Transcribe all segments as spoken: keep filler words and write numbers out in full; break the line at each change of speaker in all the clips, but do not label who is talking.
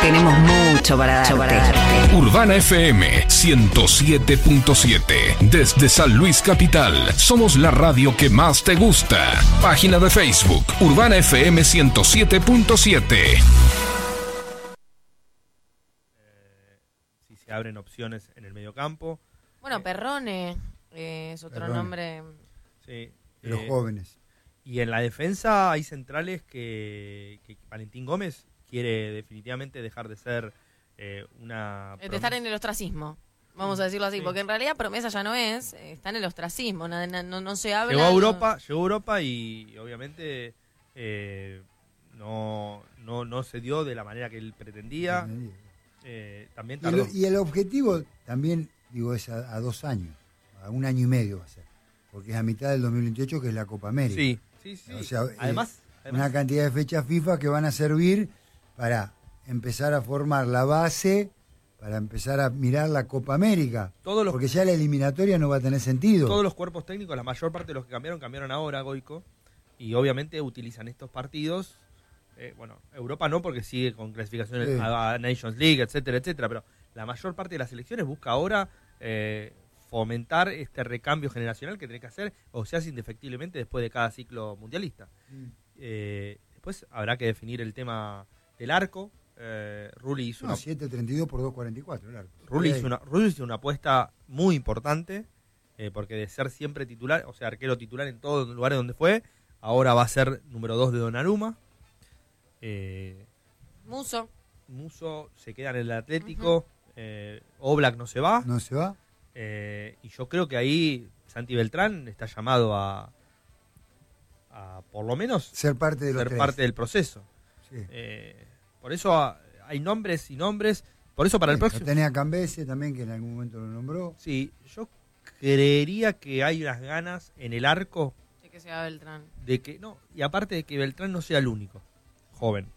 tenemos mucho para darte.
Urbana F M ciento siete punto siete. Desde San Luis Capital. Somos la radio que más te gusta. Página de Facebook. Urbana F M ciento siete punto siete.
Eh, si se abren opciones en el mediocampo.
Bueno, Perrone eh, es otro
Perrone.
nombre.
Sí.
De los
eh,
jóvenes.
Y en la defensa hay centrales que, que Valentín Gómez quiere definitivamente dejar de ser eh, una...
De estar en el ostracismo, vamos a decirlo así,
Sí.
porque en realidad promesa ya no es, eh, está en el ostracismo, no, no, no se habla...
Llegó a
no-
Europa, llegó a Europa y obviamente eh, no, no, no se dio de la manera que él pretendía. Eh, también
Y
tardó.
el, y el objetivo también, digo, es a, a dos años, a un año y medio va a ser, porque es a mitad del dos mil veintiocho que es la Copa América.
Sí, sí, sí.
O sea, eh,
además, además
una cantidad de fechas FIFA que van a servir para empezar a formar la base, para empezar a mirar la Copa América,
todos los,
porque ya la eliminatoria no va a tener sentido.
todos los cuerpos técnicos, la mayor parte de los que cambiaron, cambiaron ahora, Goico, y obviamente utilizan estos partidos. Eh, bueno, Europa no, porque sigue con clasificaciones
Sí.
a, a Nations League, etcétera, etcétera, pero la mayor parte de las selecciones busca ahora eh, fomentar este recambio generacional que tiene que hacer, o se hace indefectiblemente después de cada ciclo mundialista.
Mm.
Eh, después habrá que definir el tema del arco. Eh, Rulli hizo
No,
una,
siete treinta y dos por dos cuarenta y cuatro, claro.
Rulli
Ahí.
hizo una, Rulli hizo una apuesta muy importante, eh, porque de ser siempre titular, o sea, arquero titular en todos los lugares donde fue, ahora va a ser número dos de Donnarumma. Eh,
Muso.
Muso se queda en el Atlético, eh, Oblak no se va,
¿No se va?
eh, y yo creo que ahí Santi Beltrán está llamado a, a por lo menos
Ser parte de los
ser
tres.
parte del proceso.
Sí.
Eh, por eso ah, hay nombres y nombres, por eso para el
Sí,
próximo...
lo tenés a Cambese también, que en algún momento lo nombró.
Sí, yo creería que hay unas ganas en el arco
De que sea Beltrán.
de que, no, y aparte de que Beltrán no sea el único joven,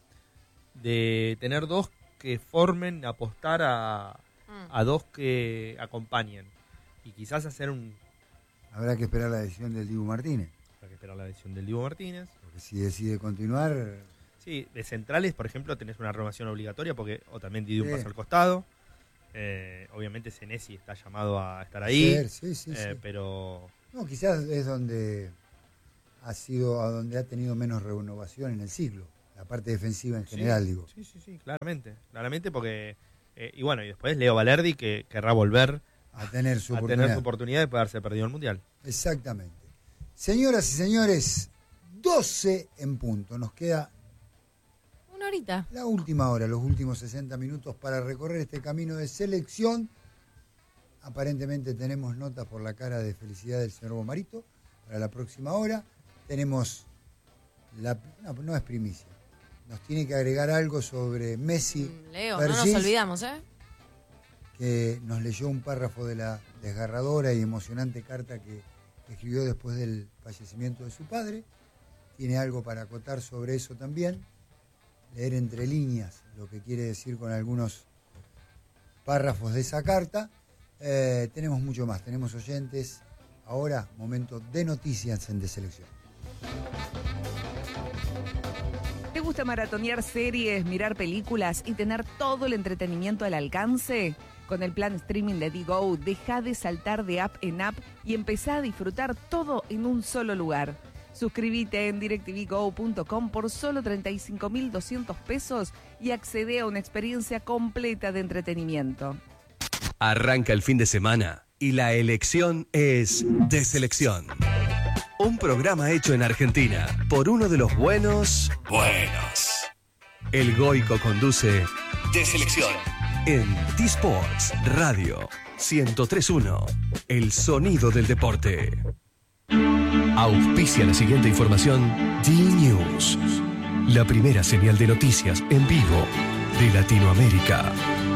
de tener dos que formen, apostar a,
Mm.
a dos que acompañen y quizás hacer un...
Habrá que esperar la decisión del Dibu Martínez,
Hay que esperar la decisión del Dibu Martínez.
porque si decide continuar,
Sí, de centrales, por ejemplo, tenés una renovación obligatoria porque Otamendi dio un
Sí.
paso al costado. Eh, obviamente Senesi está llamado a estar ahí,
ser, sí, sí,
eh,
sí.
pero
No, quizás es donde ha sido, a donde ha tenido menos renovación en el ciclo, la parte defensiva en general,
sí,
digo.
Sí, sí, sí, claramente, claramente porque eh, y bueno, y después Leo Valerdi que querrá volver
A tener su
a
oportunidad.
tener su oportunidad de haberse perdido el mundial.
Exactamente. Señoras y señores, doce en punto. Nos queda
Una horita.
la última hora, los últimos sesenta minutos para recorrer este camino de selección. Aparentemente tenemos notas por la cara de felicidad del señor Bomarito para la próxima hora. Tenemos, la, no, no es primicia, nos tiene que agregar algo sobre Messi,
Mm, Leo, no
Persis,
nos olvidamos, ¿eh?
que nos leyó un párrafo de la desgarradora y emocionante carta que escribió después del fallecimiento de su padre. Tiene algo para acotar sobre eso también. Leer entre líneas lo que quiere decir con algunos párrafos de esa carta. Eh, tenemos mucho más, tenemos oyentes. Ahora, momento de noticias en Deselección.
¿Te gusta maratonear series, mirar películas y tener todo el entretenimiento al alcance? Con el plan streaming de Digo, deja de saltar de app en app y empezá a disfrutar todo en un solo lugar. Suscríbete en directv go punto com por solo treinta y cinco mil doscientos pesos y accede a una experiencia completa de entretenimiento.
Arranca el fin de semana y la elección es Deselección. Un programa hecho en Argentina por uno de los buenos buenos. El Goico conduce Deselección en T-Sports Radio ciento tres punto uno. El sonido del deporte. Auspicia la siguiente información D-News, la primera señal de noticias en vivo de Latinoamérica.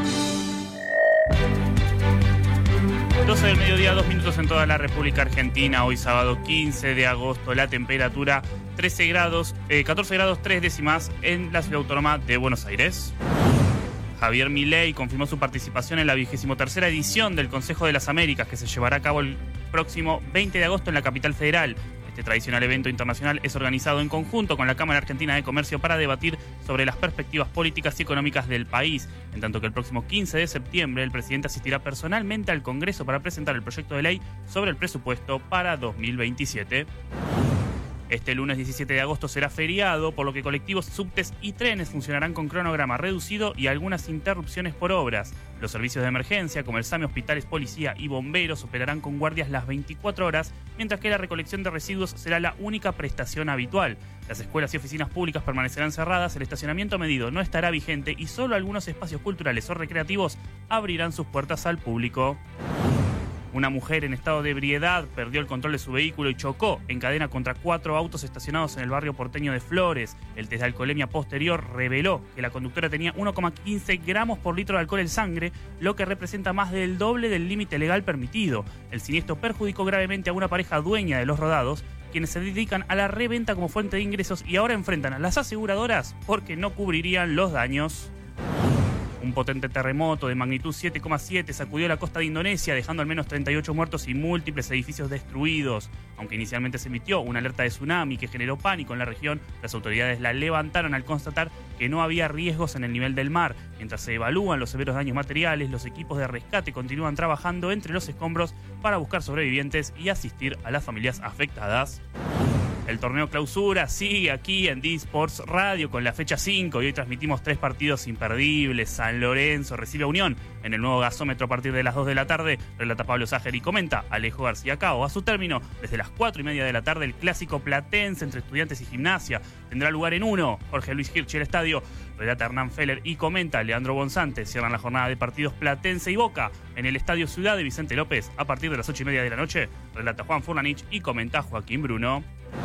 doce del mediodía, dos minutos en toda la República Argentina. Hoy sábado quince de agosto, la temperatura trece grados, eh, catorce grados tres décimas en la ciudad autónoma de Buenos Aires. Javier Milei confirmó su participación en la vigésimo tercera edición del Consejo de las Américas, que se llevará a cabo el próximo veinte de agosto en la capital federal. Este Este tradicional evento internacional es organizado en conjunto con la Cámara Argentina de Comercio para debatir sobre las perspectivas políticas y económicas del país, en tanto que el próximo quince de septiembre el presidente asistirá personalmente al Congreso para presentar el proyecto de ley sobre el presupuesto para dos mil veintisiete. Este lunes diecisiete de agosto será feriado, por lo que colectivos, subtes y trenes funcionarán con cronograma reducido y algunas interrupciones por obras. Los servicios de emergencia, como el SAME, hospitales, policía y bomberos, operarán con guardias las veinticuatro horas, mientras que la recolección de residuos será la única prestación habitual. Las escuelas y oficinas públicas permanecerán cerradas, el estacionamiento medido no estará vigente y solo algunos espacios culturales o recreativos abrirán sus puertas al público. Una mujer en estado de ebriedad perdió el control de su vehículo y chocó en cadena contra cuatro autos estacionados en el barrio porteño de Flores. El test de alcoholemia posterior reveló que la conductora tenía uno coma quince gramos por litro de alcohol en sangre, lo que representa más del doble del límite legal permitido. El siniestro perjudicó gravemente a una pareja dueña de los rodados, quienes se dedican a la reventa como fuente de ingresos y ahora enfrentan a las aseguradoras porque no cubrirían los daños. Un potente terremoto de magnitud siete coma siete sacudió la costa de Indonesia, dejando al menos treinta y ocho muertos y múltiples edificios destruidos. Aunque inicialmente se emitió una alerta de tsunami que generó pánico en la región, las autoridades la levantaron al constatar que no había riesgos en el nivel del mar. Mientras se evalúan los severos daños materiales, los equipos de rescate continúan trabajando entre los escombros para buscar sobrevivientes y asistir a las familias afectadas. El torneo clausura sigue aquí en D-Sports Radio con la fecha cinco y hoy transmitimos tres partidos imperdibles. San Lorenzo recibe a Unión en el nuevo gasómetro a partir de las dos de la tarde. Relata Pablo Ságer y comenta Alejo García Cao. A su término, desde las cuatro y media de la tarde, el clásico platense entre Estudiantes y Gimnasia tendrá lugar en uno. Jorge Luis Hirsch, el estadio. Relata Hernán Feller y comenta Leandro Bonzante. Cierran la jornada de partidos Platense y Boca en el Estadio Ciudad de Vicente López a partir de las ocho y media de la noche. Relata Juan Furnanich y comenta Joaquín Bruno.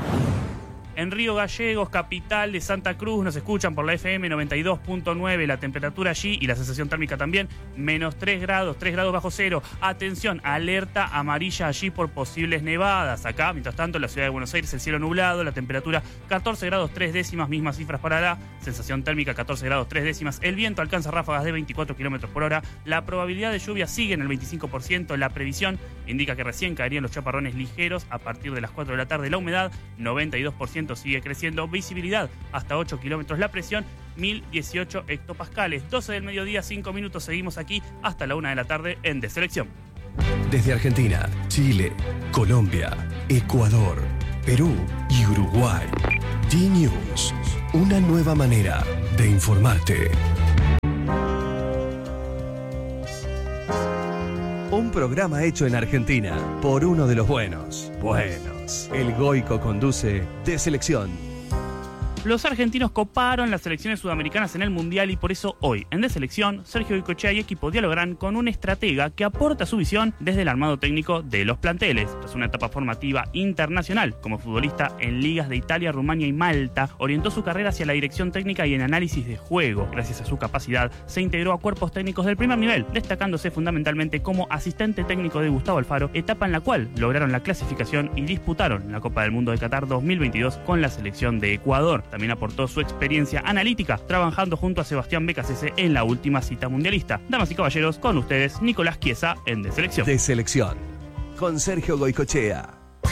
En Río Gallegos, capital de Santa Cruz, nos escuchan por la F M noventa y dos punto nueve, la temperatura allí y la sensación térmica también, menos tres grados, tres grados bajo cero. Atención, alerta amarilla allí por posibles nevadas. Acá, mientras tanto, en la ciudad de Buenos Aires, el cielo nublado, la temperatura catorce grados tres décimas, mismas cifras para la sensación térmica catorce grados tres décimas. El viento alcanza ráfagas de veinticuatro kilómetros por hora. La probabilidad de lluvia sigue en el veinticinco por ciento. La previsión indica que recién caerían los chaparrones ligeros a partir de las cuatro de la tarde. La humedad, noventa y dos por ciento. Sigue creciendo, visibilidad hasta ocho kilómetros, la presión mil dieciocho hectopascales. doce del mediodía, cinco minutos, seguimos aquí hasta la una de la tarde en De Selección.
Desde Argentina, Chile, Colombia, Ecuador, Perú y Uruguay. D-News, una nueva manera de informarte. Un programa hecho en Argentina por uno de los buenos. Buenos. El Goico conduce De Selección.
Los argentinos coparon las selecciones sudamericanas en el Mundial y por eso hoy, en De Selección, Sergio Goicoechea y equipo dialogarán con un estratega que aporta su visión desde el armado técnico de los planteles. Tras una etapa formativa internacional como futbolista en ligas de Italia, Rumania y Malta, orientó su carrera hacia la dirección técnica y en análisis de juego. Gracias a su capacidad, se integró a cuerpos técnicos del primer nivel, destacándose fundamentalmente como asistente técnico de Gustavo Alfaro, etapa en la cual lograron la clasificación y disputaron la Copa del Mundo de Qatar dos mil veintidós con la selección de Ecuador. También aportó su experiencia analítica trabajando junto a Sebastián Becasese en la última cita mundialista. Damas y caballeros, con ustedes Nicolás Chiesa en De Selección.
De Selección, con Sergio Goicoechea.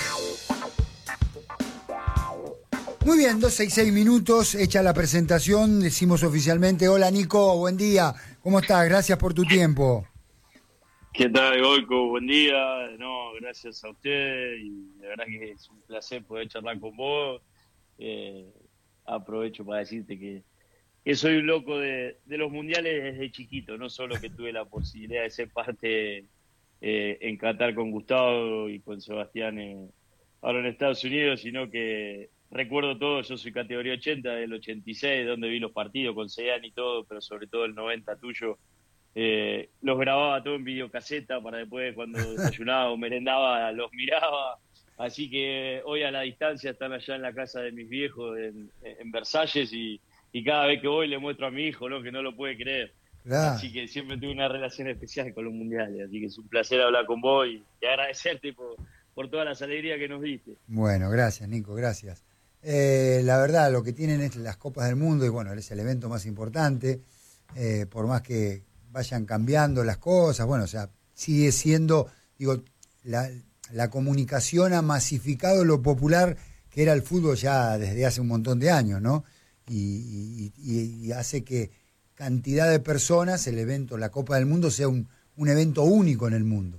Muy bien, doce y seis minutos, hecha la presentación, decimos oficialmente, hola Nico, buen día, ¿cómo estás? Gracias por tu tiempo.
¿Qué tal, Goico? Buen día. No, gracias a usted y la verdad que es un placer poder charlar con vos. Eh, aprovecho para decirte que, que soy un loco de, de los mundiales desde chiquito, no solo que tuve la posibilidad de ser parte eh, en Qatar con Gustavo y con Sebastián eh, ahora en Estados Unidos, sino que recuerdo todo. Yo soy categoría ochenta, del ochenta y seis, donde vi los partidos con Sean y todo, pero sobre todo el noventa tuyo. Eh, los grababa todo en videocaseta para después, cuando desayunaba o merendaba, los miraba. Así que hoy a la distancia están allá en la casa de mis viejos en, en Versalles y, y cada vez que voy le muestro a mi hijo, ¿no? Que no lo puede creer. Claro. Así que siempre tuve una relación especial con los mundiales. Así que es un placer hablar con vos y, y agradecerte por, por todas las alegrías que nos diste.
Bueno, gracias Nico, gracias. Eh, la verdad, lo que tienen es las Copas del Mundo y bueno, es el evento más importante, eh, por más que vayan cambiando las cosas, bueno, o sea, sigue siendo, digo, la, la comunicación ha masificado lo popular que era el fútbol ya desde hace un montón de años, ¿no? Y, y, y, y hace que cantidad de personas, el evento, la Copa del Mundo, sea un, un evento único en el mundo.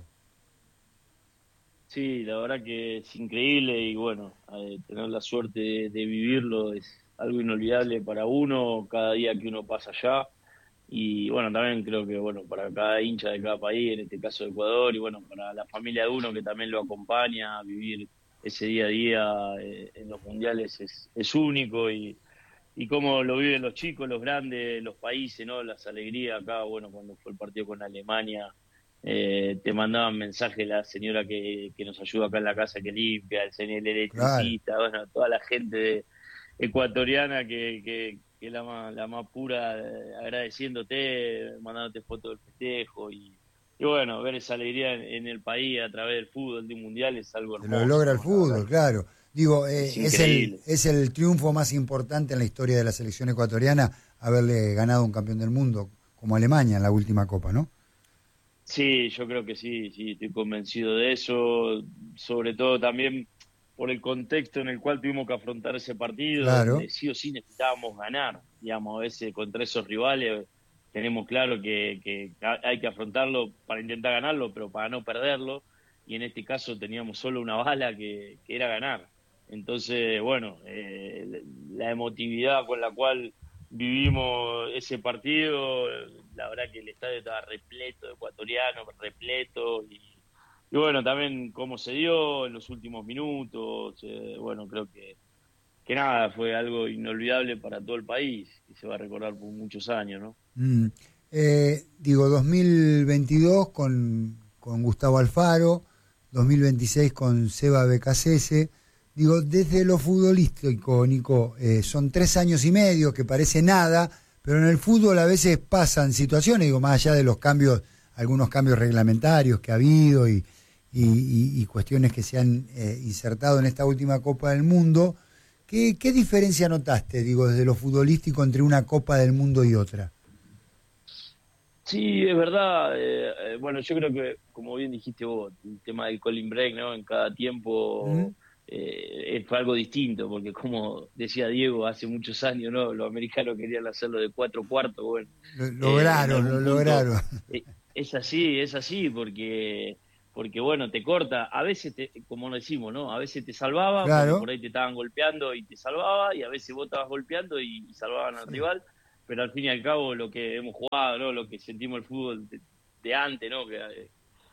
Sí, la verdad que es increíble y bueno, eh, tener la suerte de, de vivirlo es algo inolvidable para uno, cada día que uno pasa allá. Y bueno, también creo que bueno, para cada hincha de cada país, en este caso de Ecuador, y bueno, para la familia de uno que también lo acompaña a vivir ese día a día eh, en los mundiales es, es único y, y cómo lo viven los chicos, los grandes, los países, ¿no? Las alegrías acá, bueno, cuando fue el partido con Alemania, eh, te mandaban mensajes la señora que, que nos ayuda acá en la casa que limpia, el señor el electricista, claro. Bueno, toda la gente de, ecuatoriana que, que, que es la más, la más pura, eh, agradeciéndote, mandándote fotos del festejo y, y bueno, ver esa alegría en, en el país a través del fútbol, de un mundial es algo hermoso.
Lo logra el fútbol, claro. Digo, eh, es, es, el, es el triunfo más importante en la historia de la selección ecuatoriana haberle ganado un campeón del mundo como Alemania en la última Copa, ¿no?
Sí, yo creo que sí, sí, estoy convencido de eso, sobre todo también por el contexto en el cual tuvimos que afrontar ese partido,
claro.
Donde sí o sí necesitábamos ganar, digamos, a veces contra esos rivales tenemos claro que, que hay que afrontarlo para intentar ganarlo, pero para no perderlo, y en este caso teníamos solo una bala que, que era ganar. Entonces, bueno, eh, la emotividad con la cual vivimos ese partido, la verdad que el estadio estaba repleto de ecuatorianos, repleto, y, y bueno, también cómo se dio en los últimos minutos, eh, bueno, creo que, que nada, fue algo inolvidable para todo el país, y se va a recordar por muchos años, ¿no?
Mm. Eh, digo, dos mil veintidós con, con Gustavo Alfaro, dos mil veintiséis con Seba Becasese. Digo, desde lo futbolístico, Nico, eh, son tres años y medio que parece nada, pero en el fútbol a veces pasan situaciones, digo, más allá de los cambios, algunos cambios reglamentarios que ha habido y, y, y, y cuestiones que se han eh, insertado en esta última Copa del Mundo. ¿Qué, qué diferencia notaste, digo, desde lo futbolístico entre una Copa del Mundo y otra?
Sí, es verdad. Eh, eh, bueno, yo creo que, como bien dijiste vos, el tema del Colin Break, ¿no? En cada tiempo... ¿Mm? Eh, fue algo distinto, porque como decía Diego hace muchos años, no, los americanos querían hacerlo de cuatro cuartos, bueno,
lo lograron, eh, lo punto, lograron.
Eh, es así, es así, porque porque bueno, te corta, a veces, te, como decimos, ¿no? A veces te salvaba,
claro.
Porque por ahí te estaban golpeando y te salvaba, y a veces vos estabas golpeando y, y salvaban al sí. rival, pero al fin y al cabo lo que hemos jugado, ¿no? Lo que sentimos el fútbol de, de antes, ¿no? Que,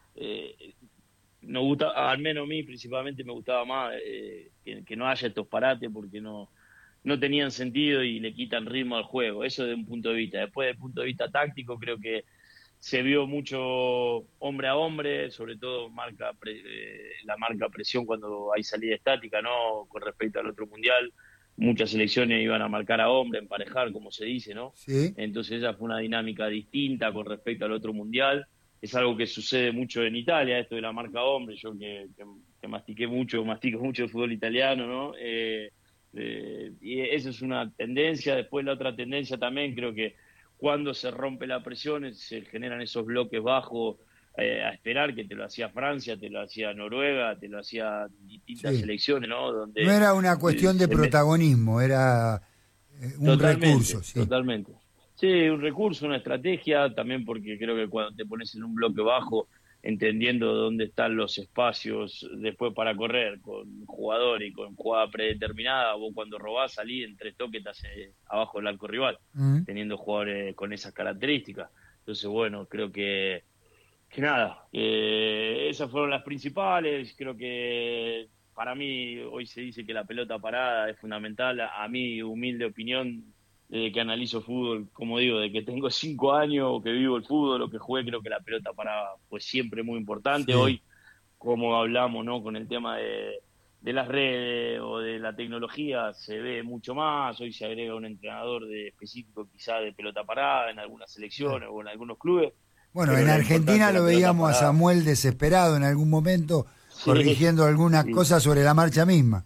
eh, nos gusta, al menos a mí principalmente me gustaba más eh, que, que no haya estos parates porque no, no tenían sentido y le quitan ritmo al juego, eso de un punto de vista. Después del punto de vista táctico creo que se vio mucho hombre a hombre, sobre todo marca pre, eh, la marca presión cuando hay salida estática, ¿no? Con respecto al otro mundial, muchas selecciones iban a marcar a hombre, emparejar, como se dice, ¿no?
Sí.
Entonces esa fue una dinámica distinta con respecto al otro mundial. Es algo que sucede mucho en Italia, esto de la marca hombre, yo que, que, que mastiqué mucho, mastico mucho el fútbol italiano, ¿no? Eh, eh, y eso es una tendencia. Después la otra tendencia también, creo que cuando se rompe la presión, se generan esos bloques bajos eh, a esperar, que te lo hacía Francia, te lo hacía Noruega, te lo hacía distintas
sí.
selecciones, ¿no? Donde,
no era una cuestión de protagonismo, me... era eh, un
totalmente,
recurso. Sí.
Totalmente. Sí, un recurso, una estrategia, también porque creo que cuando te pones en un bloque bajo, entendiendo dónde están los espacios después para correr, con jugador y con jugada predeterminada, vos cuando robás salís en tres toques estás abajo del arco rival, uh-huh. teniendo jugadores con esas características. Entonces, bueno, creo que, que nada, eh, esas fueron las principales. Creo que para mí hoy se dice que la pelota parada es fundamental. A mi humilde opinión, desde que analizo fútbol, como digo, de que tengo cinco años, que vivo el fútbol, o que jugué, creo que la pelota parada pues siempre muy importante. Sí. Hoy, como hablamos, ¿no? Con el tema de, de las redes o de la tecnología, se ve mucho más. Hoy se agrega un entrenador de específico quizá de pelota parada en algunas selecciones sí. o en algunos clubes.
Bueno, en Argentina lo veíamos a Samuel desesperado en algún momento, sí. corrigiendo algunas sí. cosas sobre la marcha misma.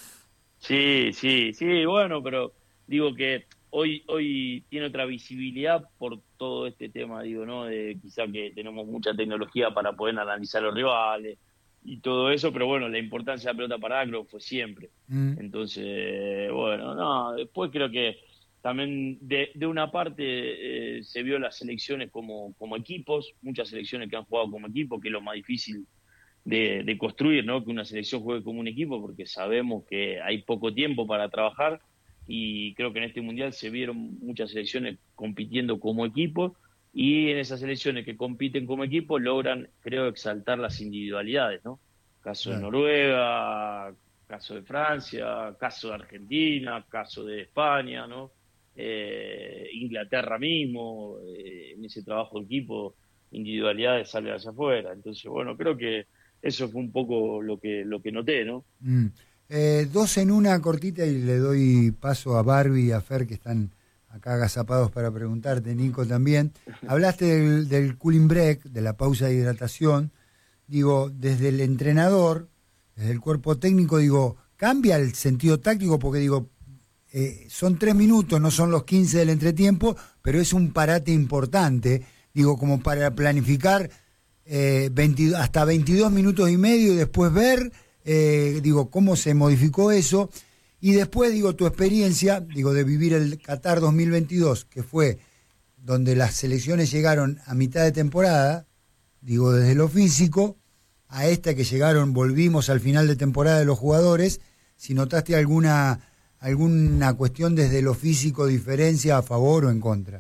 Sí, sí, sí, bueno, pero digo que Hoy, hoy tiene otra visibilidad por todo este tema, digo, ¿no? De quizá que tenemos mucha tecnología para poder analizar los rivales, y todo eso, pero bueno, la importancia de la pelota parada creo que fue siempre.
Mm.
Entonces, bueno, no, después creo que también de, de una parte eh, se vio las selecciones como, como equipos, muchas selecciones que han jugado como equipo, que es lo más difícil de, de construir, ¿no? Que una selección juegue como un equipo, porque sabemos que hay poco tiempo para trabajar, y creo que en este Mundial se vieron muchas selecciones compitiendo como equipo, y en esas selecciones que compiten como equipo logran, creo, exaltar las individualidades, ¿no? Caso de
Claro.
Noruega, caso de Francia, caso de Argentina, caso de España, ¿no? Eh, Inglaterra mismo, eh, en ese trabajo de equipo, individualidades salen hacia afuera. Entonces, bueno, creo que eso fue un poco lo que lo que noté, ¿no?
Mm. Eh, dos en una cortita y le doy paso a Barbie y a Fer, que están acá agazapados para preguntarte, Nico también. Hablaste del, del cooling break, de la pausa de hidratación. Digo, desde el entrenador, desde el cuerpo técnico, digo, cambia el sentido táctico, porque digo, eh, son tres minutos, no son los quince del entretiempo, pero es un parate importante, digo, como para planificar eh, veinte, hasta veintidós minutos y medio y después ver, eh, digo, cómo se modificó eso. Y después, digo, tu experiencia, digo, de vivir el Qatar dos mil veintidós, que fue donde las selecciones llegaron a mitad de temporada, digo, desde lo físico, a esta que llegaron, volvimos al final de temporada de los jugadores, si notaste alguna alguna cuestión desde lo físico, diferencia a favor o en contra.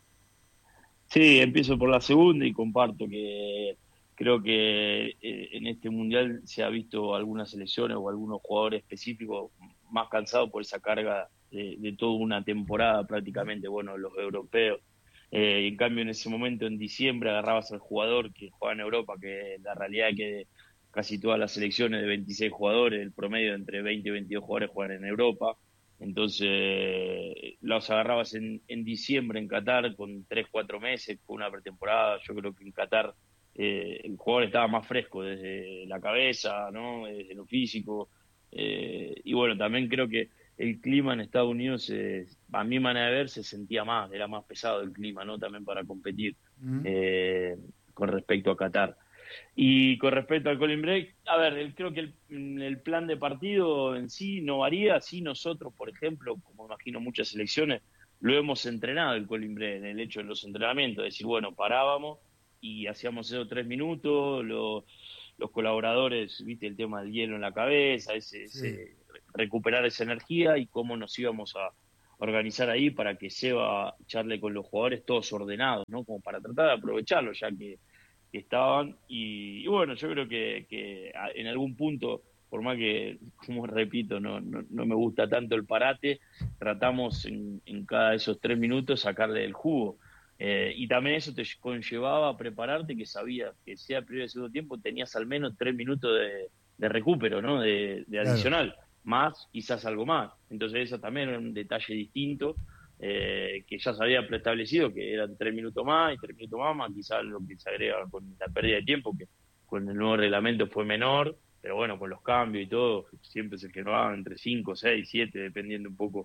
Sí, empiezo por la segunda y comparto que creo que eh, en este Mundial se ha visto algunas selecciones o algunos jugadores específicos más cansados por esa carga de, de toda una temporada prácticamente, bueno, los europeos. Eh, en cambio, en ese momento, en diciembre, agarrabas al jugador que juega en Europa, que la realidad es que casi todas las selecciones de veintiséis jugadores, el promedio entre veinte y veintidós jugadores juegan en Europa. Entonces, los agarrabas en, en diciembre en Qatar con tres, cuatro meses, con una pretemporada. Yo creo que en Qatar eh, el jugador estaba más fresco desde la cabeza, ¿no? Desde lo físico. Eh, y bueno, también creo que el clima en Estados Unidos, eh, a mi manera de ver, se sentía más, era más pesado el clima, ¿no? También para competir
Mm.
eh, con respecto a Qatar. Y con respecto al cooling break, a ver, el- creo que el, el plan de partido en sí no varía. Sí, nosotros, por ejemplo, como imagino muchas selecciones, lo hemos entrenado el cooling break en el hecho de los entrenamientos, es decir, bueno, parábamos y hacíamos esos tres minutos, lo- los colaboradores, viste, el tema del hielo en la cabeza, ese,
Sí.
ese- recuperar esa energía y cómo nos íbamos a organizar ahí para que Seba charle con los jugadores todos ordenados, ¿no? Como para tratar de aprovecharlo, ya que que estaban, y, y bueno, yo creo que, que a- en algún punto, por más que, como repito, no, no, no me gusta tanto el parate, tratamos en, en cada de esos tres minutos sacarle el jugo. Eh, y también eso te conllevaba a prepararte, que sabías que sea primero y segundo tiempo, tenías al menos tres minutos de, de recupero, ¿no? De, de
Claro.
adicional, más quizás algo más. Entonces eso también era un detalle distinto, eh, que ya se había preestablecido, que eran tres minutos más y tres minutos más, más quizás lo que se agrega con la pérdida de tiempo, que con el nuevo reglamento fue menor, pero bueno, con los cambios y todo, siempre se generaba entre cinco, seis, siete, dependiendo un poco.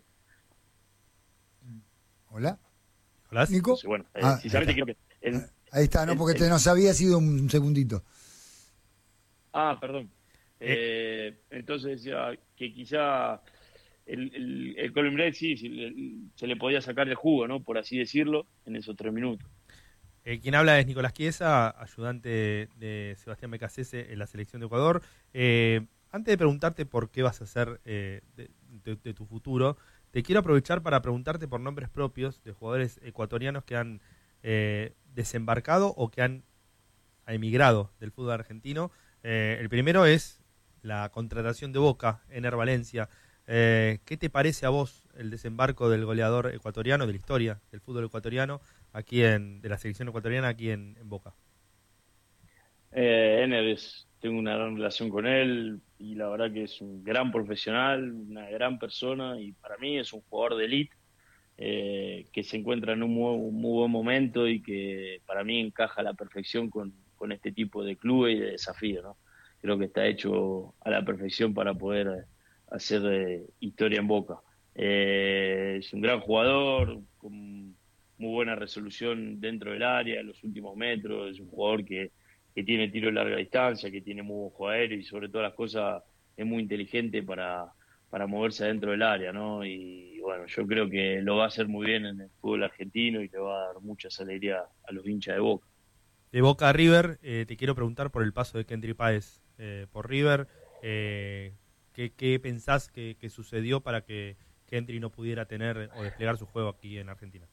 Hola,
Hola.
Nico.
Entonces, bueno, eh,
Ah, ahí
sinceramente
está.
creo que... el-
Ahí está, no,
el-
porque
el-
te nos había sido un segundito.
Ah, perdón. Eh, entonces decía que quizá el, el, el Colin Blake sí, sí, le- se le podía sacar el jugo, ¿no? Por así decirlo, en esos tres minutos.
Eh, quien habla es Nicolás Chiesa, ayudante de Sebastián Becasese en la selección de Ecuador. Eh, antes de preguntarte por qué vas a hacer eh, de, de- de tu futuro, te quiero aprovechar para preguntarte por nombres propios de jugadores ecuatorianos que han eh, desembarcado o que han emigrado del fútbol argentino. Eh, el primero es la contratación de Boca, Ener Valencia. Eh, ¿Qué te parece a vos el desembarco del goleador ecuatoriano, de la historia del fútbol ecuatoriano, aquí en, de la selección ecuatoriana aquí en, en Boca?
Eh, Ener es, tengo una gran relación con él y la verdad que es un gran profesional, una gran persona, y para mí es un jugador de élite, eh, que se encuentra en un muy, un muy buen momento y que para mí encaja a la perfección con, con este tipo de clubes y de desafíos, ¿no? Creo que está hecho a la perfección para poder eh, hacer eh, historia en Boca. Eh, es un gran jugador, con muy buena resolución dentro del área, en los últimos metros. Es un jugador que, que tiene tiro de larga distancia, que tiene muy buen juego aéreo y sobre todas las cosas es muy inteligente para, para moverse adentro del área, ¿no? Y bueno, yo creo que lo va a hacer muy bien en el fútbol argentino y le va a dar mucha alegría a los hinchas de Boca.
De Boca a River, eh, te quiero preguntar por el paso de Kendry Páez eh, por River. Eh, ¿qué, ¿Qué pensás que, que sucedió para que Kendry no pudiera tener o desplegar su juego aquí en Argentina?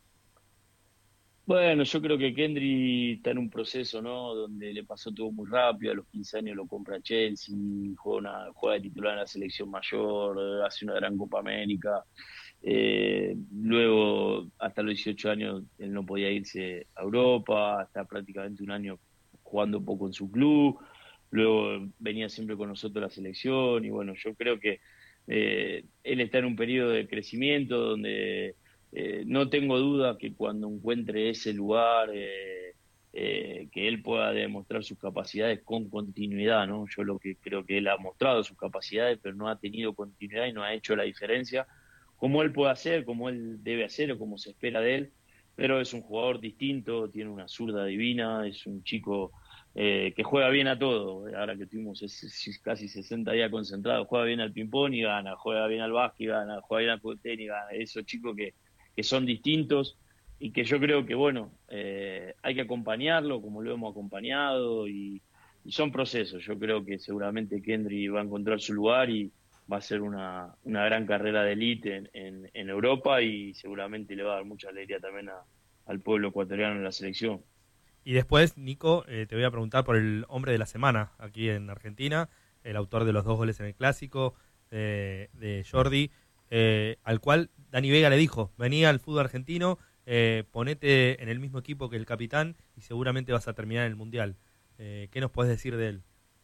Bueno, yo creo que Kendry está en un proceso, ¿no? Donde le pasó todo muy rápido, a los quince años lo compra Chelsea, juega, una, juega de titular en la selección mayor, hace una gran Copa América. Eh, luego, hasta los dieciocho años, él no podía irse a Europa, está prácticamente un año jugando poco en su club. Luego venía siempre con nosotros a la selección y bueno, yo creo que eh, él está en un periodo de crecimiento donde... Eh, no tengo duda que cuando encuentre ese lugar, eh, eh, que él pueda demostrar sus capacidades con continuidad, ¿no? Yo lo que creo que él ha mostrado sus capacidades, pero no ha tenido continuidad y no ha hecho la diferencia, como él puede hacer, como él debe hacer o como se espera de él, pero es un jugador distinto, tiene una zurda divina, es un chico eh, que juega bien a todo. Ahora que tuvimos es, casi sesenta días concentrados, juega bien al ping-pong y gana, juega bien al básquet y gana, juega bien al tenis y gana. Esos chicos que que son distintos y que yo creo que, bueno, eh, hay que acompañarlo como lo hemos acompañado y, y son procesos. Yo creo que seguramente Kendry va a encontrar su lugar y va a ser una, una gran carrera de élite en, en, en Europa y seguramente le va a dar mucha alegría también a, al pueblo ecuatoriano en la selección.
Y después, Nico, eh, te voy a preguntar por el hombre de la semana aquí en Argentina, el autor de los dos goles en el Clásico, eh, de Jordi, eh, al cual Dani Vega le dijo, vení al fútbol argentino, eh, ponete en el mismo equipo que el capitán y seguramente vas a terminar en el Mundial. Eh, ¿Qué nos podés decir de él?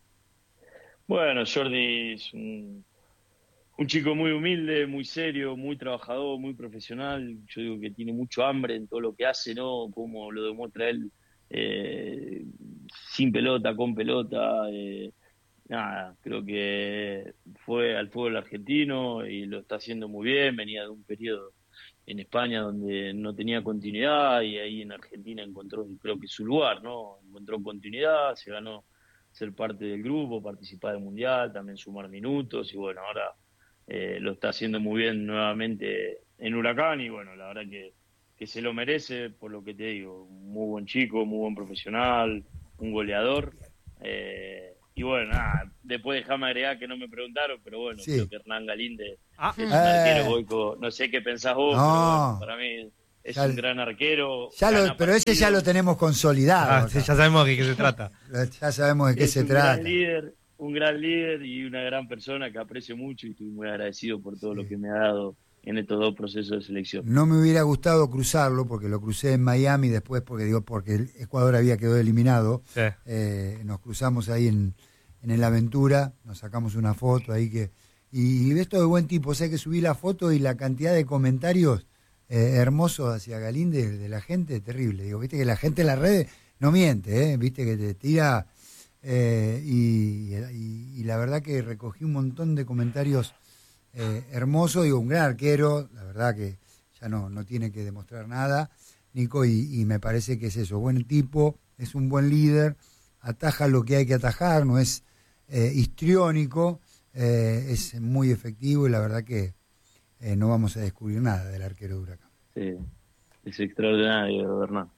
Bueno, Jordi es un, un chico muy humilde, muy serio, muy trabajador, muy profesional. Yo digo que tiene mucho hambre en todo lo que hace, ¿no? Como lo demuestra él, eh, sin pelota, con pelota, eh, nada, creo que fue al fútbol argentino y lo está haciendo muy bien. Venía de un periodo en España donde no tenía continuidad y ahí en Argentina encontró, creo que su lugar, ¿no? Encontró continuidad, se ganó ser parte del grupo, participar del Mundial, también sumar minutos y bueno, ahora eh, lo está haciendo muy bien nuevamente en Huracán y bueno, la verdad que, que se lo merece por lo que te digo. Muy buen chico, muy buen profesional, un goleador. Eh, Y bueno, nada, después déjame agregar que no me preguntaron, pero bueno, sí. Creo que Hernán Galíndez ah, es un eh. arquero, Boico. No sé qué pensás vos, no. pero bueno, para mí es ya, un gran arquero.
Ya lo, pero ese ya lo tenemos consolidado.
Ah, sí, ya sabemos de qué se trata.
Ya sabemos de qué
es
se
un
trata.
Gran líder, un gran líder y una gran persona que aprecio mucho y estoy muy agradecido por todo sí. lo que me ha dado en estos dos procesos de selección.
No me hubiera gustado cruzarlo porque lo crucé en Miami después porque digo porque el Ecuador había quedado eliminado. Sí. Eh, nos cruzamos ahí en en el Aventura, nos sacamos una foto ahí que y, y esto de buen tipo, o sea que subí la foto y la cantidad de comentarios eh, hermosos hacia Galíndez de la gente, terrible. Digo, viste que la gente en las redes no miente, ¿eh? Viste que te tira eh, y, y, y la verdad que recogí un montón de comentarios eh, hermosos. Digo, un gran arquero, la verdad que ya no, no tiene que demostrar nada, Nico, y, y me parece que es eso, buen tipo, es un buen líder, ataja lo que hay que atajar, no es eh, histriónico, eh, es muy efectivo y la verdad que eh, no vamos a descubrir nada del arquero de Huracán.
Sí, es extraordinario, Hernán.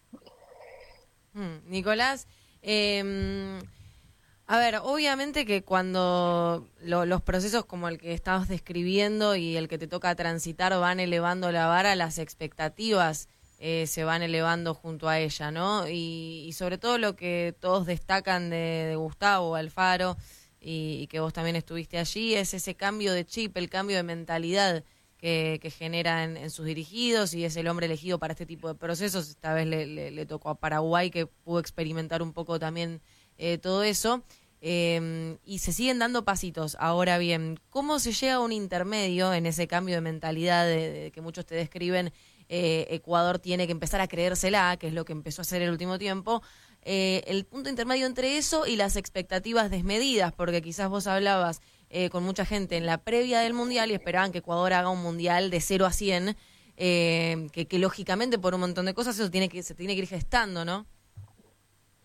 Mm, Nicolás, eh, a ver, obviamente que cuando lo, los procesos como el que estabas describiendo y el que te toca transitar van elevando la vara, las expectativas Eh, se van elevando junto a ella, ¿no? Y, y sobre todo lo que todos destacan de, de Gustavo Alfaro y, y que vos también estuviste allí, es ese cambio de chip, el cambio de mentalidad que, que genera en, en sus dirigidos y es el hombre elegido para este tipo de procesos. Esta vez le, le, le tocó a Paraguay, que pudo experimentar un poco también eh, todo eso. Eh, y se siguen dando pasitos. Ahora bien, ¿cómo se llega a un intermedio en ese cambio de mentalidad de, de que muchos te describen? Eh, Ecuador tiene que empezar a creérsela, que es lo que empezó a hacer el último tiempo, eh, el punto intermedio entre eso y las expectativas desmedidas, porque quizás vos hablabas eh, con mucha gente en la previa del Mundial y esperaban que Ecuador haga un Mundial de cero a cien, eh, que, que lógicamente por un montón de cosas eso tiene que se tiene que ir gestando, ¿no?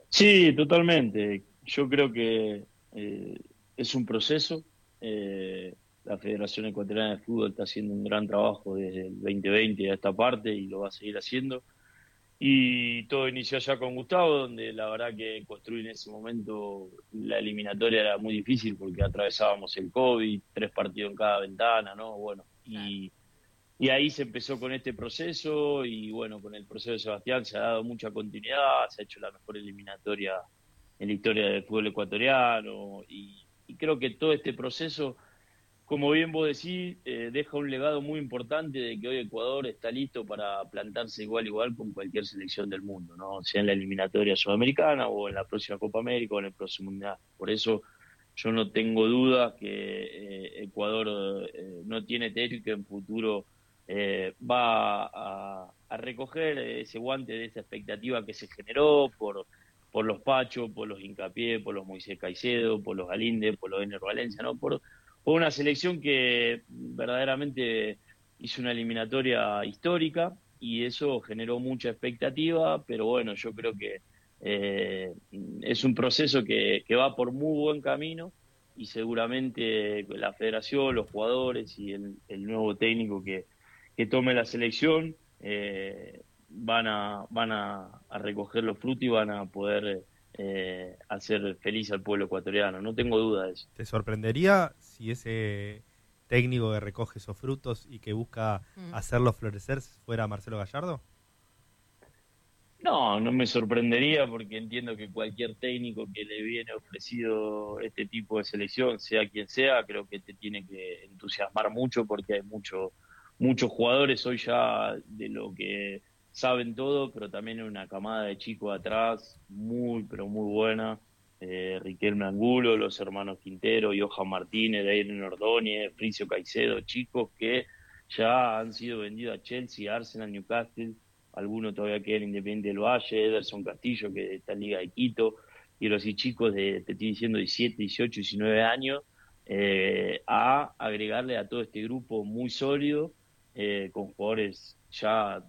Sí, totalmente. Yo creo que eh, es un proceso. Eh, la Federación Ecuatoriana de Fútbol está haciendo un gran trabajo desde el veinte veinte a esta parte y lo va a seguir haciendo. Y todo inició allá con Gustavo, donde la verdad que construir en ese momento la eliminatoria era muy difícil porque atravesábamos el COVID, tres partidos en cada ventana, ¿no? Bueno, y, y ahí se empezó con este proceso y bueno, con el proceso de Sebastián se ha dado mucha continuidad, se ha hecho la mejor eliminatoria en la historia del fútbol ecuatoriano y, y creo que todo este proceso, como bien vos decís, eh, deja un legado muy importante de que hoy Ecuador está listo para plantarse igual igual con cualquier selección del mundo, ¿no? Sea en la eliminatoria sudamericana o en la próxima Copa América o en el próximo Mundial. Por eso yo no tengo dudas que eh, Ecuador eh, no tiene techo y que en futuro eh, va a, a recoger ese guante de esa expectativa que se generó por, por los Pachos, por los Hincapié, por los Moisés Caicedo, por los Galíndez, por los Ener Valencia, ¿no? Por Fue una selección que verdaderamente hizo una eliminatoria histórica y eso generó mucha expectativa, pero bueno, yo creo que eh, es un proceso que, que va por muy buen camino y seguramente la federación, los jugadores y el, el nuevo técnico que, que tome la selección eh, van, a, van a, a recoger los frutos y van a poder... Eh, hacer feliz al pueblo ecuatoriano, no tengo duda de eso.
¿Te sorprendería si ese técnico que recoge esos frutos y que busca mm. hacerlos florecer fuera Marcelo Gallardo?
No, no me sorprendería porque entiendo que cualquier técnico que le viene ofrecido este tipo de selección, sea quien sea, creo que te tiene que entusiasmar mucho porque hay mucho, muchos jugadores hoy ya de lo que saben todo, pero también hay una camada de chicos atrás muy, pero muy buena. Eh, Riquelme Angulo, los hermanos Quintero, Johan Martínez, Dairen Ordóñez, Fricio Caicedo, chicos que ya han sido vendidos a Chelsea, Arsenal, Newcastle, algunos todavía quedan en Independiente del Valle, Ederson Castillo, que está en Liga de Quito, y los chicos de, te estoy diciendo, diecisiete, dieciocho, diecinueve años, eh, a agregarle a todo este grupo muy sólido, eh, con jugadores ya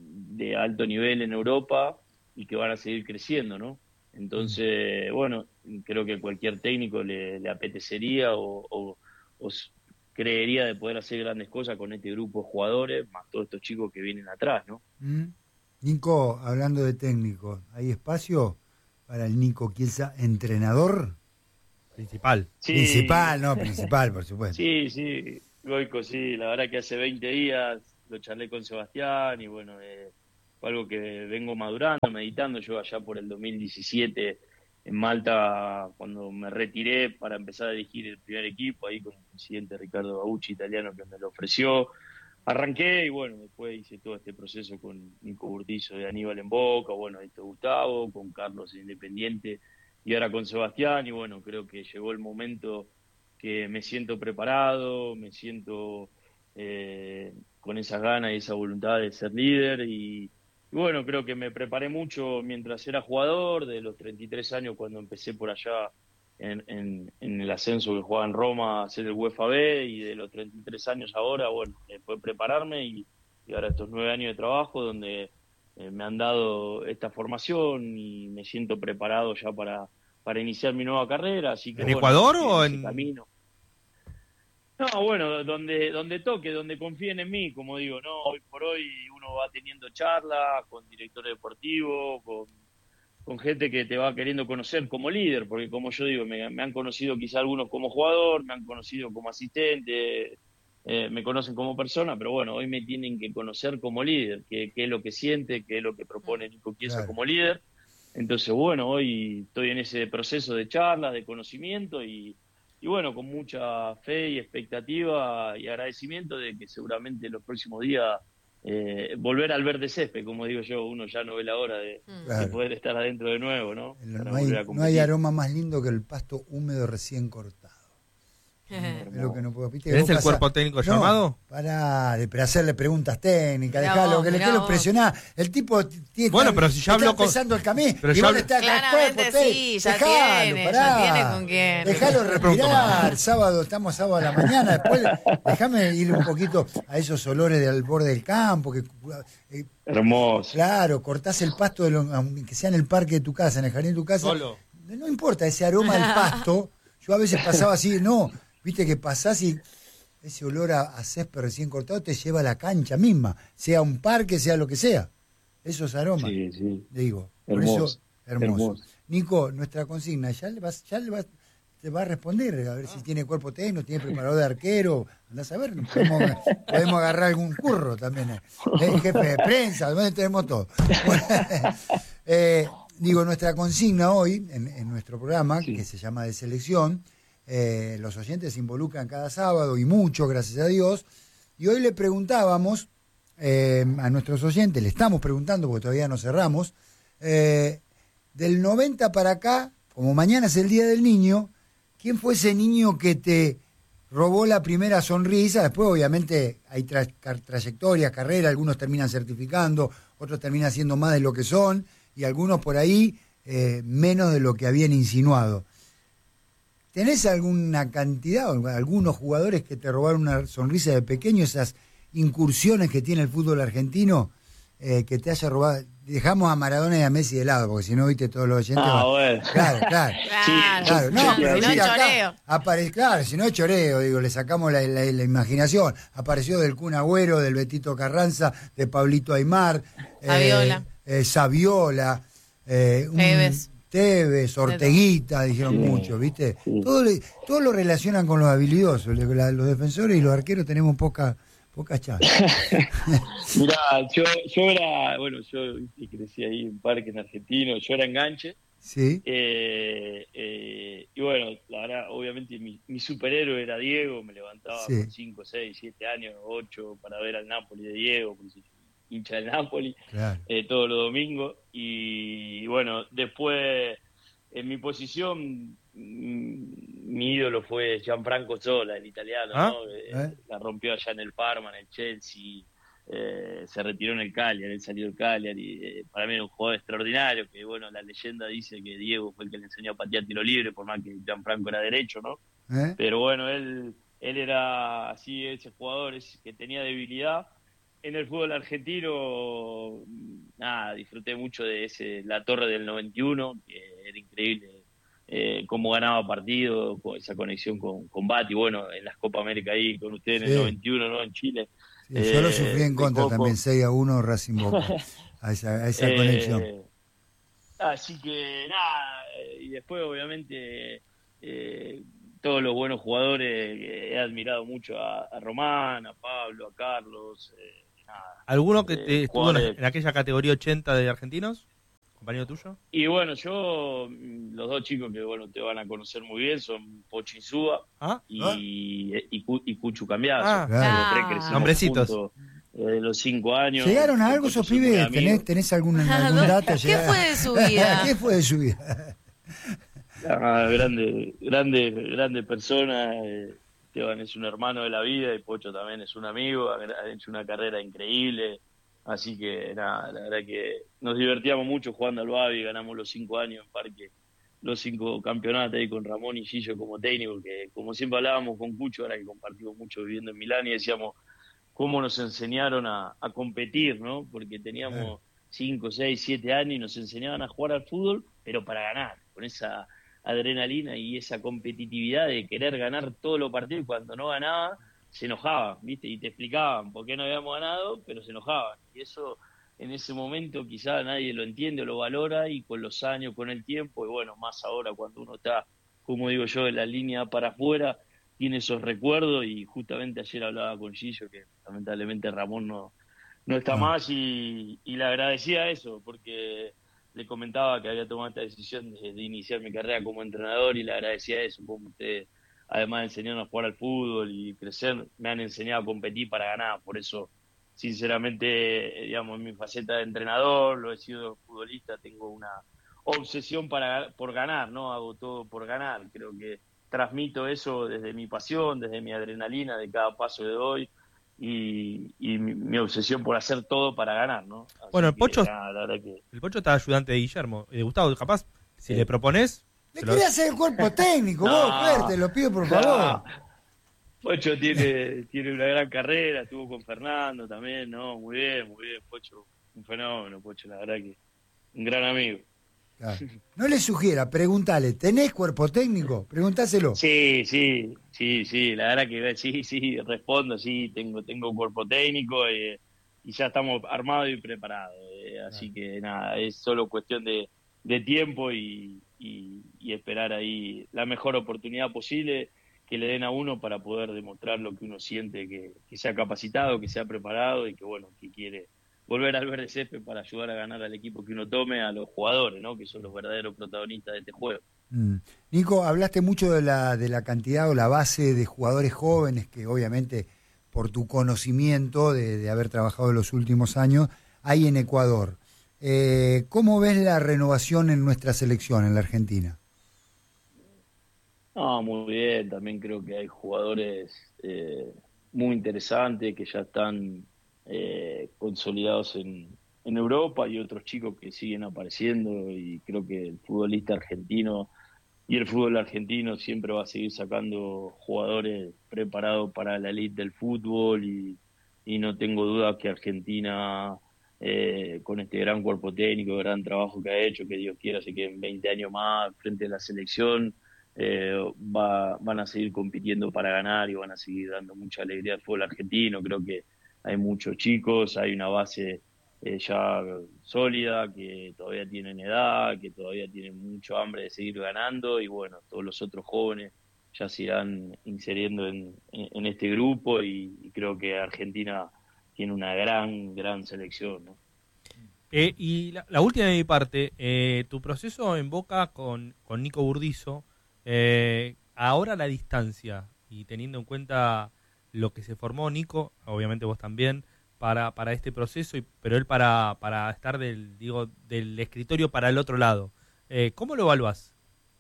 de alto nivel en Europa y que van a seguir creciendo, ¿no? Entonces, bueno, creo que cualquier técnico le, le apetecería o, o, o creería de poder hacer grandes cosas con este grupo de jugadores, más todos estos chicos que vienen atrás, ¿no?
Mm. Nico, hablando de técnico, ¿hay espacio para el Nico Chiesa entrenador?
Principal.
Sí.
Principal, no, principal, por supuesto.
Sí, sí, Goico, sí, la verdad que hace veinte días lo charlé con Sebastián y bueno, eh, fue algo que vengo madurando, meditando. Yo allá por el dos mil diecisiete en Malta, cuando me retiré para empezar a dirigir el primer equipo, ahí con el presidente Ricardo Bauchi, italiano, que me lo ofreció, arranqué y bueno, después hice todo este proceso con Nico Burtizo de Aníbal en Boca, bueno, esto Gustavo, con Carlos en Independiente y ahora con Sebastián y bueno, creo que llegó el momento que me siento preparado, me siento... Eh, con esas ganas y esa voluntad de ser líder y, y bueno, creo que me preparé mucho mientras era jugador, de los treinta y tres años cuando empecé por allá en, en, en el ascenso que jugaba en Roma a hacer el UEFA B y de los treinta y tres años ahora, bueno, después prepararme y, y ahora estos nueve años de trabajo donde eh, me han dado esta formación y me siento preparado ya para, para iniciar mi nueva carrera, así que
¿En
bueno,
Ecuador
en
o
ese
en...?
camino. No, bueno, donde donde toque, donde confíen en mí, como digo, no, hoy por hoy uno va teniendo charlas con directores deportivos, con, con gente que te va queriendo conocer como líder, porque como yo digo, me, me han conocido quizá algunos como jugador, me han conocido como asistente, eh, me conocen como persona, pero bueno, hoy me tienen que conocer como líder, qué es lo que siente, qué es lo que propone Nico Chiesa
Claro.
como líder. Entonces, bueno, hoy estoy en ese proceso de charlas, de conocimiento y Y bueno, con mucha fe y expectativa y agradecimiento de que seguramente en los próximos días eh, volver al verde césped, como digo yo, uno ya no ve la hora de,
Claro.
de poder estar adentro de nuevo, ¿no? Para
No hay,
volver a
no
competir.
hay aroma más lindo que el pasto húmedo recién cortado. Es lo que no puedo. ¿Viste?
¿Tenés
Vos
el
pasás-
cuerpo técnico
No,
llamado?
Pará, de para hacerle preguntas técnicas,
Mirá
dejalo,
vos,
que le
mirá
quiero
vos.
presionar. El tipo t- tiene
Bueno,
está-
pero si ya
está
habló con-
empezando el camino.
pero
y
ya
vos
habló-
le estás acá,
Claramente
cuerpo técnico.
sí, ya
Dejalo,
tiene,
pará.
ya tiene con quién.
Dejalo
pregunto más.
respirar. Sábado, estamos sábado a la mañana. Después déjame ir un poquito a esos olores del borde del campo. Que, eh,
Hermoso.
claro, cortás el pasto, de lo- aunque sea en el parque de tu casa, en el jardín de tu casa.
Solo.
No importa, ese aroma del pasto. Yo a veces pasaba así, no, viste que pasás y ese olor a, a césped recién cortado te lleva a la cancha misma, sea un parque, sea lo que sea. Esos aromas,
Sí, sí.
digo. Por
Hermoso,
eso, hermoso.
hermoso.
Nico, nuestra consigna, ya le vas, ya le vas, te va a responder, a ver si tiene cuerpo técnico, tiene preparador de arquero, andás a ver, podemos, podemos agarrar algún curro también, eh, eh, jefe de prensa, donde tenemos todo. Bueno, eh, digo, nuestra consigna hoy, en, en nuestro programa,
Sí.
que se llama De Selección, eh, los oyentes se involucran cada sábado y mucho, gracias a Dios, y hoy le preguntábamos eh, a nuestros oyentes, le estamos preguntando, porque todavía no cerramos, eh, del noventa para acá, como mañana es el Día del Niño, ¿quién fue ese niño que te robó la primera sonrisa? Después, obviamente, hay tra tra trayectorias, carreras, algunos terminan certificando, otros terminan siendo más de lo que son, y algunos por ahí eh, menos de lo que habían insinuado. ¿Tenés alguna cantidad, o algunos jugadores que te robaron una sonrisa de pequeño, esas incursiones que tiene el fútbol argentino, eh, que te haya robado? Dejamos a Maradona y a Messi de lado, porque si no, viste, todos los oyentes...
Ah,
van-
bueno.
Claro, claro.
Claro,
Claro, no,
Sí,
pero
si no
mira,
es
acá
choreo.
apare- claro, si no es choreo, digo, le sacamos la, la- la imaginación. Apareció del Kun Agüero, del Betito Carranza, de Pablito Aymar,
Saviola.
eh, eh, Saviola, eh, un-
Tevez.
Tevez, Orteguita, dijeron
Sí,
mucho, ¿viste?
sí.
Todo, le- todo lo relacionan con los habilidosos. Le- la- los defensores y los arqueros tenemos poca, poca chance.
Mirá, yo, yo era, bueno, yo viste, crecí ahí en Parque en Argentino, yo era enganche.
Sí,
Eh, eh, y bueno, la verdad, obviamente mi, mi superhéroe era Diego, me levantaba
Sí.
con cinco, seis, siete años, ocho para ver al Napoli de Diego, porque soy hincha del Napoli,
claro.
eh, todos los domingos. Y bueno, después en mi posición, mm, mi ídolo fue Gianfranco Zola, el italiano,
¿Ah?
¿no? Eh,
¿Eh?
La rompió allá en el Parma, en el Chelsea. Eh, se retiró en el Cagliari, él salió del Cagliari, eh, para mí era un jugador extraordinario, que bueno, la leyenda dice que Diego fue el que le enseñó a patear tiro libre, por más que Gianfranco era derecho, ¿no?
¿Eh?
Pero bueno, él, él era así, ese jugador ese que tenía debilidad. En el fútbol argentino, nada, disfruté mucho de ese la Torre del noventa y uno, que era increíble eh, cómo ganaba partido, con esa conexión con, con Bati, bueno, en las Copa América ahí con ustedes en
Sí.
el noventa y uno, ¿no? En Chile.
Sí, yo lo
Eh,
sufrí en
de
contra
Coco.
también, seis a uno Racing Boca, a esa, a esa
Eh,
conexión.
Así que nada, eh, y después obviamente eh, todos los buenos jugadores, eh, he admirado mucho a, a Román, a Pablo, a Carlos, eh, nada.
¿Alguno que
Eh,
te estuvo en,
jugadores.
en aquella categoría ochenta de argentinos? ¿Compañero tuyo?
Y bueno, yo, mm, los dos chicos que bueno te van a conocer muy bien son Pocho Insúa
¿Ah?
y, y, Cu- y Cuchu Cambiazo.
Ah,
claro.
Los tres crecimos
Nombrecitos.
juntos, eh, de los cinco años.
¿Llegaron a algo
Pocho
esos
soy muy
pibes?
amigo.
¿Tenés, tenés algún, algún dato?
¿Qué
¿Llegaron?
fue de su vida?
¿Qué fue de su vida?
Ah, grande, grande, grande persona. eh, Esteban es un hermano de la vida y Pocho también es un amigo. Ha, ha hecho una carrera increíble. Así que nada, la verdad que nos divertíamos mucho jugando al Babi. Ganamos los cinco años en Parque, los cinco campeonatos ahí con Ramón y Gillo como técnico. Que como siempre hablábamos con Cucho, ahora que compartimos mucho viviendo en Milán, y decíamos cómo nos enseñaron a, a competir, ¿no? Porque teníamos cinco, seis, siete años y nos enseñaban a jugar al fútbol, pero para ganar, con esa adrenalina y esa competitividad de querer ganar todos los partidos, y cuando no ganaba se enojaban, ¿viste? Y te explicaban por qué no habíamos ganado, pero se enojaban. Y eso en ese momento quizá nadie lo entiende o lo valora, y con los años, con el tiempo, y bueno, más ahora cuando uno está, como digo yo, en la línea para afuera, tiene esos recuerdos. Y justamente ayer hablaba con Gillo, que lamentablemente Ramón no, no está
Ah.
más, y, y le agradecía eso, porque le comentaba que había tomado esta decisión de, de iniciar mi carrera como entrenador, y le agradecía eso, como ustedes, además de enseñarnos a jugar al fútbol y crecer, me han enseñado a competir para ganar. Por eso, sinceramente, eh, digamos, en mi faceta de entrenador, lo he sido futbolista, tengo una obsesión para por ganar, ¿no? Hago todo por ganar. Creo que transmito eso desde mi pasión, desde mi adrenalina de cada paso que doy y, y mi, mi obsesión por hacer todo para ganar, ¿no? Así
bueno, el
que,
Pocho,
nada, la verdad que...
el Pocho está ayudante de Guillermo y de Gustavo, capaz, si
Sí.
le propones...
Le
se lo-
quería hacer el cuerpo técnico,
No.
vos, Fer, te lo pido por favor.
Pocho tiene, tiene una gran carrera, estuvo con Fernando también, ¿no? Muy bien, muy bien, Pocho, un fenómeno, Pocho, la verdad que un gran amigo.
Claro. No le sugiera, pregúntale, ¿tenés cuerpo técnico? Preguntáselo.
Sí, sí, sí, sí, la verdad que sí, sí, respondo, sí, tengo, tengo un cuerpo técnico eh, y ya estamos armados y preparados, eh, así que nada, es solo cuestión de, de tiempo y, y, y esperar ahí la mejor oportunidad posible que le den a uno para poder demostrar lo que uno siente, que, que sea capacitado, que sea preparado y que bueno, que quiere volver al verde césped para ayudar a ganar al equipo que uno tome, a los jugadores, ¿no? Que son los verdaderos protagonistas de este juego.
Mm. Nico, hablaste mucho de la, de la cantidad o la base de jugadores jóvenes que obviamente por tu conocimiento de, de haber trabajado en los últimos años hay en Ecuador. Eh, ¿Cómo ves la renovación en nuestra selección, en la Argentina?
No, muy bien, también creo que hay jugadores eh, muy interesantes que ya están eh, consolidados en, en Europa y otros chicos que siguen apareciendo y creo que el futbolista argentino y el fútbol argentino siempre va a seguir sacando jugadores preparados para la elite del fútbol y, y no tengo duda que Argentina eh, con este gran cuerpo técnico, gran trabajo que ha hecho, que Dios quiera se queden veinte años más frente a la selección, eh, va, van a seguir compitiendo para ganar y van a seguir dando mucha alegría al fútbol argentino. Creo que hay muchos chicos, hay una base eh, ya sólida, que todavía tienen edad, que todavía tienen mucho hambre de seguir ganando y bueno, todos los otros jóvenes ya se irán inseriendo en, en, en este grupo y, y creo que Argentina tiene una gran, gran selección, ¿no?
Eh, y la, la última de mi parte, eh, tu proceso en Boca con, con Nico Burdizo, eh, ahora a la distancia y teniendo en cuenta lo que se formó Nico, obviamente vos también, para, para este proceso, y, pero él para, para estar del, digo, del escritorio para el otro lado. Eh, ¿Cómo lo evaluás?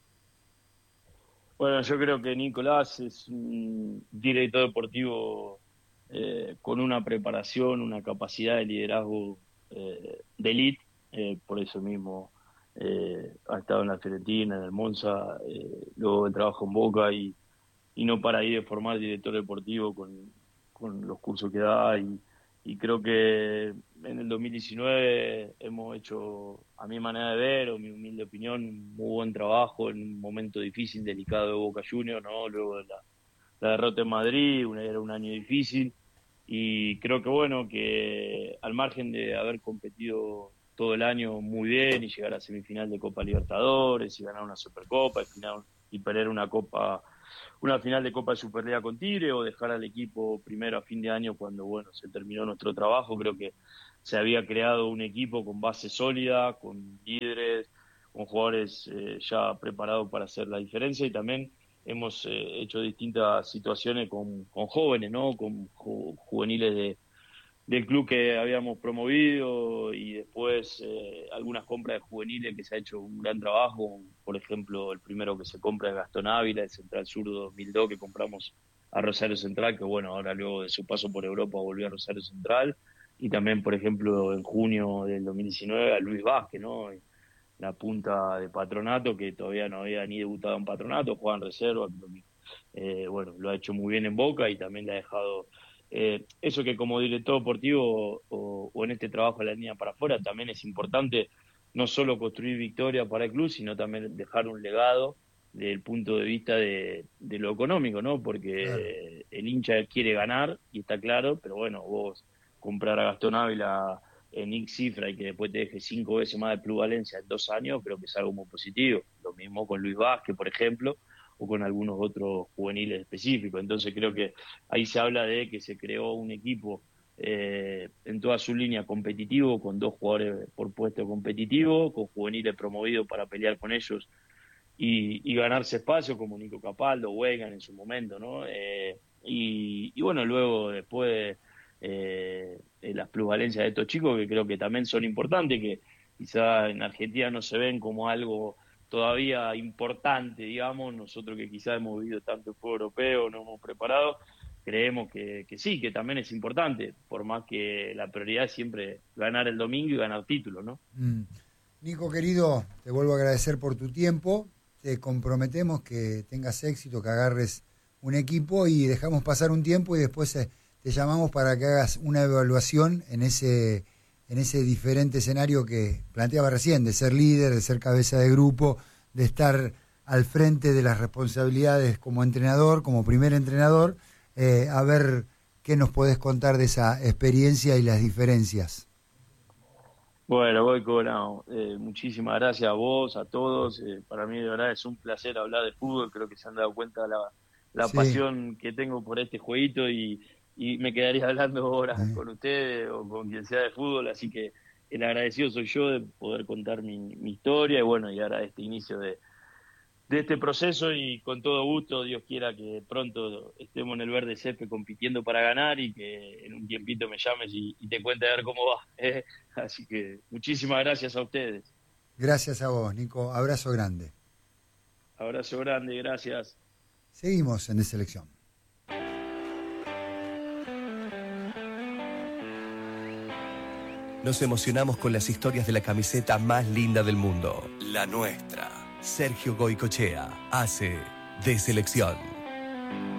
Bueno, yo creo que Nicolás es un director deportivo eh, con una preparación, una capacidad de liderazgo eh, de elite, eh, por eso mismo eh, ha estado en la Fiorentina, en el Monza, eh, luego el trabajo en Boca y, y no para ir de formar director deportivo con, con los cursos que da y, y creo que en el dos mil diecinueve hemos hecho, a mi manera de ver o mi humilde opinión, un muy buen trabajo en un momento difícil, delicado de Boca Juniors, ¿no? Luego de la, la derrota en Madrid, una, era un año difícil y creo que bueno, que al margen de haber competido todo el año muy bien y llegar a semifinal de Copa Libertadores y ganar una Supercopa y, final, y perder una Copa, una final de Copa de Superliga con Tigre o dejar al equipo primero a fin de año cuando bueno se terminó nuestro trabajo. Creo que se había creado un equipo con base sólida, con líderes, con jugadores eh, ya preparados para hacer la diferencia y también hemos eh, hecho distintas situaciones con, con jóvenes, ¿no? Con ju juveniles de del club que habíamos promovido y después eh, algunas compras de juveniles que se ha hecho un gran trabajo, por ejemplo el primero que se compra es Gastón Ávila, el central zurdo dos mil dos que compramos a Rosario Central, que bueno, ahora luego de su paso por Europa volvió a Rosario Central, y también por ejemplo en junio del dos mil diecinueve a Luis Vázquez, ¿no? La punta de Patronato, que todavía no había ni debutado en Patronato, jugaba en reserva, creo que eh, bueno, lo ha hecho muy bien en Boca y también le ha dejado Eh, eso que como director deportivo o, o en este trabajo de la línea para afuera también es importante, no solo construir victoria para el club, sino también dejar un legado desde el punto de vista de, de lo económico, ¿no? Porque
Claro.
el hincha quiere ganar y está claro, pero bueno, vos comprar a Gastón Ávila en X cifra y que después te deje cinco veces más de plusvalencia en dos años, creo que es algo muy positivo. Lo mismo con Luis Vázquez, por ejemplo, o con algunos otros juveniles específicos. Entonces creo que ahí se habla de que se creó un equipo eh, en toda su línea competitivo, con dos jugadores por puesto competitivo, con juveniles promovidos para pelear con ellos y, y ganarse espacio, como Nico Capaldo, Weigand en su momento, ¿no? Eh, y, y bueno, luego después eh, las plusvalencias de estos chicos, que creo que también son importantes, que quizá en Argentina no se ven como algo todavía importante, digamos, nosotros que quizás hemos vivido tanto el fútbol europeo, no hemos preparado, creemos que, que sí, que también es importante, por más que la prioridad es siempre ganar el domingo y ganar títulos, ¿no?
Mm. Nico, querido, te vuelvo a agradecer por tu tiempo, te comprometemos que tengas éxito, que agarres un equipo y dejamos pasar un tiempo y después eh, te llamamos para que hagas una evaluación en ese, en ese diferente escenario que planteaba recién, de ser líder, de ser cabeza de grupo, de estar al frente de las responsabilidades como entrenador, como primer entrenador, eh, a ver qué nos podés contar de esa experiencia y las diferencias.
Bueno, Goico, no, eh, muchísimas gracias a vos, a todos. Eh, para mí de verdad es un placer hablar de fútbol, creo que se han dado cuenta la, la
Sí.
pasión que tengo por este jueguito y, y me quedaría hablando horas
Sí.
con ustedes o con quien sea de fútbol, así que el agradecido soy yo de poder contar mi, mi historia y bueno, y ahora este inicio de, de este proceso y con todo gusto, Dios quiera que pronto estemos en el verde césped compitiendo para ganar y que en un tiempito me llames y, y te cuente a ver cómo va. ¿eh? Así que muchísimas gracias a ustedes.
Gracias a vos, Nico. Abrazo grande.
Abrazo grande, gracias.
Seguimos en Deselección.
Nos emocionamos con las historias de la camiseta más linda del mundo, la nuestra. Sergio Goicoechea hace Deselección.